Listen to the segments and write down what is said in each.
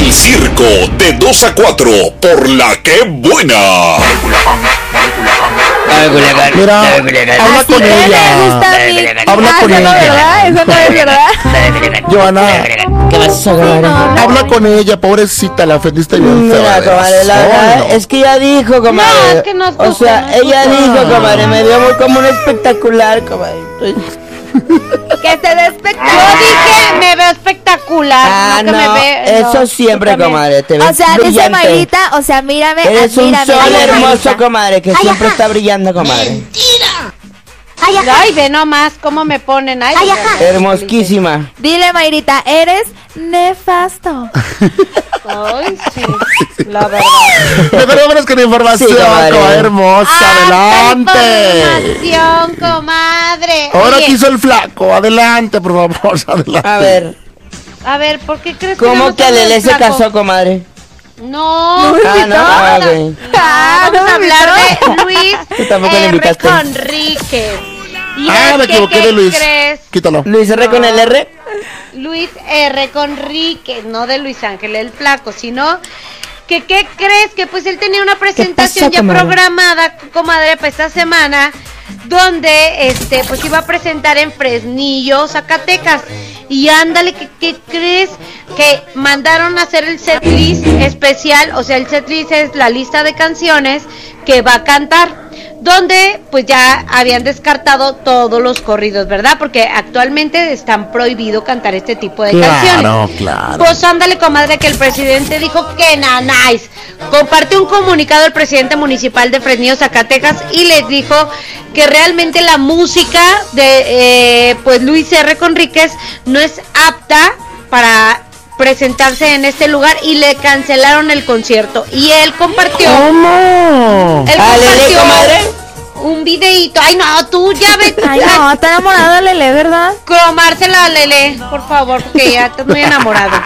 El circo de 2 a 4 por La Que Buena. Mira, habla con ella. Habla con ella. Eso no es verdad. Joana, ¿Qué vas a hacer? habla con ella, pobrecita, la ofendiste bien feo. Mira, comadre, la verdad es que ella dijo, comadre. No, es que no escucho, o sea, no ella escucho. dijo, comadre, me dio muy como un espectacular, comadre. Que se dé espectacular. Yo dije, me veo espectacular. Ah, no, que no, me ve, eso no, siempre, tú también. comadre, te ves O sea, dice brillante. Mayrita, o sea, mírame, Eres un admírame. sol Ay, hermoso, Mayrita. comadre, que siempre está brillando, comadre. Ay, ve nomás cómo me ponen. Ay, Hermosísima. Dile, Mayrita, eres nefasto. Ay, sí, la verdad. Mejor vámonos con información, Sí, comadre. comadre hermosa, adelante. Información, comadre. Ahora Oye, que hizo el flaco, adelante, por favor, adelante. a ver, ¿por qué crees ¿Cómo vamos que a hablar Lele del se flaco? casó, comadre? No, Ah, no, ah, ok. vamos a hablar de Luis Tú tampoco le R. invitaste. Conríquez. Y Ah, es me que, equivoqué ¿qué de Luis. crees? Quítalo. Luis R con el R. Luis R. Conríquez, no de Luis Ángel el Flaco, sino que ¿qué crees? Que pues él tenía una presentación pasó, ya comadre? programada, comadre, para esta semana, donde pues iba a presentar en Fresnillo, Zacatecas. Y ándale, ¿qué crees? Que mandaron a hacer el setlist especial, o sea, el setlist es la lista de canciones que va a cantar, donde pues ya habían descartado todos los corridos, ¿verdad? Porque actualmente están prohibido cantar este tipo de canciones. Claro. Pues ándale, comadre, que el presidente dijo que nanáis. Compartió un comunicado el presidente municipal de Fresnillo, Zacatecas, y les dijo que realmente la música de pues Luis R. Conríquez no es apta para presentarse en este lugar y le cancelaron el concierto. Y él compartió. ¿Cómo? Él Ah, Lele, compartió comadre. un videíto. Ay, no, tú ya ves. Ay, no, está enamorado de Lele, ¿verdad? Cromársela a Lele, por favor, porque ya estás muy enamorado.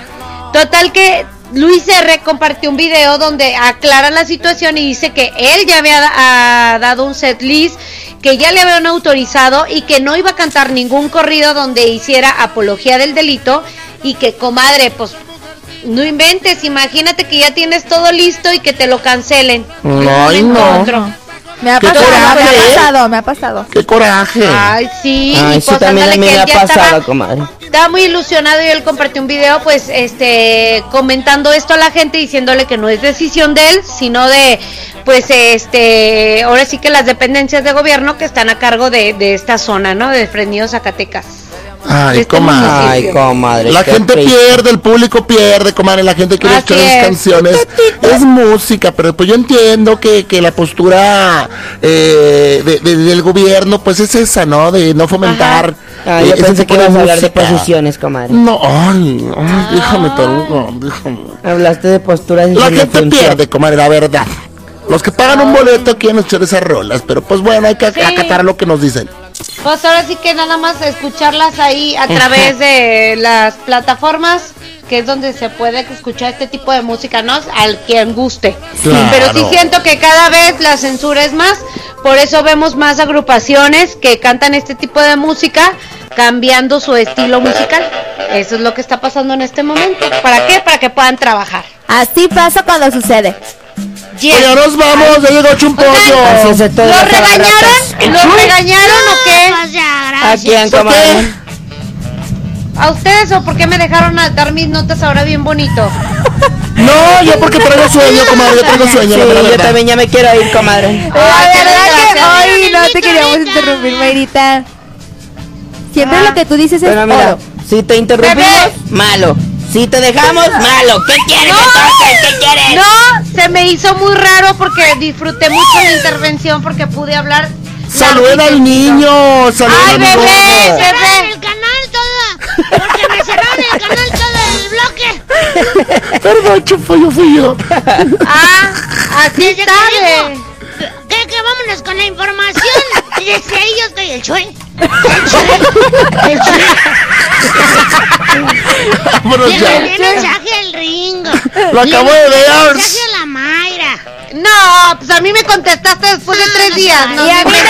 Total que Luis R. compartió un video donde aclara la situación y dice que él ya había dado un set list, que ya le habían autorizado y que no iba a cantar ningún corrido donde hiciera apología del delito, y que, comadre, pues no inventes, imagínate que ya tienes todo listo y que te lo cancelen. Ay, no. Me ha Qué pasado, coraje, me ha pasado. Qué coraje. Ay, sí, Ay, y sí, pues también a ándale mí que me él ha ya pasado, comadre. estaba muy ilusionado y él compartió un video, pues, comentando esto a la gente, diciéndole que no es decisión de él, sino de, pues, ahora sí que las dependencias de gobierno que están a cargo de esta zona, ¿no? De Fresnillo, Zacatecas. Ay, Este comadre. Ay, comadre. La qué gente triste. pierde, el público pierde, comadre, la gente quiere Así escuchar esas es. canciones. Es música, pero pues yo entiendo que la postura del gobierno pues es esa, ¿no? De no fomentar. Ah, yo ese pensé que tipo ibas a hablar de música. posiciones, comadre. No, déjame, Tarugo, déjame. Hablaste de posturas y La de gente función. pierde, comadre, la verdad. Los que pagan un boleto quieren escuchar esas rolas, pero pues bueno, hay que Sí. acatar lo que nos dicen. Pues ahora sí que nada más escucharlas ahí a través de las plataformas, que es donde se puede escuchar este tipo de música, ¿no? Al quien guste. Claro. Pero sí siento que cada vez la censura es más, por eso vemos más agrupaciones que cantan este tipo de música, cambiando su estilo musical. Eso es lo que está pasando en este momento. ¿Para qué? Para que puedan trabajar. Así pasa cuando sucede. Yes. Oye, nos vamos, ya llegó Chumpollo. Así es esto de ¿Los las regañaron? abarrotas. ¿Los regañaron o qué? ¿A quién, comadre? ¿A ustedes o por qué me dejaron a dar mis notas ahora bien bonito? No, yo porque traigo sueño, comadre, yo traigo sueño, Sí, la verdad. yo también ya me quiero ir, comadre. La qué verdad que desgracia. hoy no te queríamos interrumpir, Mayrita. Siempre lo que tú dices es Pero mira, oro. si te interrumpimos, Bebé. malo. Si te dejamos, malo. ¿Qué quieres entonces? ¿Qué quieres? No, se me hizo muy raro porque disfruté mucho la intervención porque pude hablar. Saluden al niño, saluden Ay, al bebé, niño. bebé. El canal todo, porque me cerraron el canal todo el bloque. Perdón, Chumpollo, fui yo. Ah, así Desde que sabe. dijo, que vámonos con la información. Y desde ahí yo estoy el chue. Vámonos Le ya. mandé mensaje al Ringo. Lo Le acabo de mandé ver. mensaje a la Mayra. No, pues a mí me contestaste después de 3 días. No, Y a mí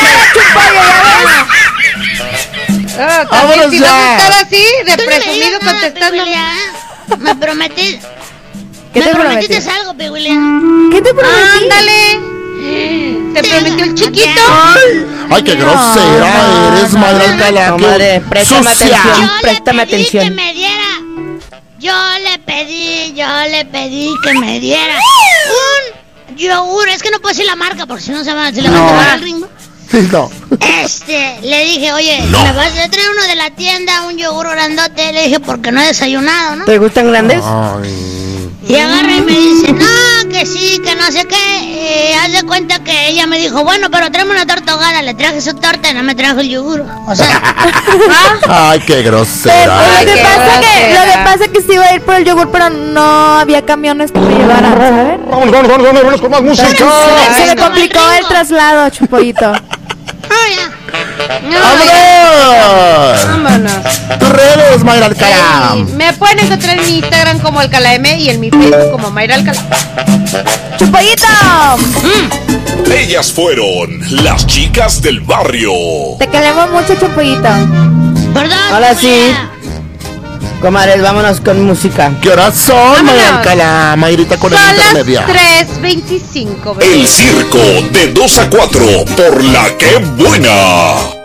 Ah, Vámonos también si vas a ya. estar así, de Tú no me presumido digas nada, contestando. Julia. Me prometí. ¿Qué Me te prometiste prometió? algo, Pigüilín. ¿Qué te prometí? Ándale. Te prometió el chiquito. Ay, qué grosera eres, Mayra Alcalá. qué Comadre, préstame sucia. atención. Yo Préstame le pedí atención. que me diera. Yo le pedí que me diera un yogur. Es que no puedo decir la marca porque si no se va, se le va a tomar el ringo. Sí, no. Le dije, oye, ¿me vas a traer uno de la tienda, un yogur grandote? Le dije, porque no he desayunado, ¿no? ¿Te gustan grandes? Ay. Y agarra y me dice, no, que sí, que no sé qué. Haz de cuenta que ella me dijo, bueno, pero tráeme una torta ahogada. Le traje su torta y no me trajo el yogur. O sea, Ay, qué Pero grosera. Ay, lo que qué pasa que sí iba a ir por el yogur, pero no había camiones que me llevaran, ¿sabes? Vámonos con más música. Se me como el complicó el Ringo. traslado, Chupollito. ya. ¡Vámonos! Vámonos. Tus redes, Mayra Alcalá. Me pueden encontrar en mi Instagram como Alcalá M y en mi Facebook como Mayra Alcalá. ¡Chupollito! Ellas fueron las chicas del barrio. Te queremos mucho, Chupollito. Perdón. Ahora sí. Julia. Comadres, vámonos con música. ¿Qué horas son, Mayra Vámonos. Alcalá? Mayrita con el Son las intermedia. 3:25, bebé. El circo de 2 a 4 por la que buena.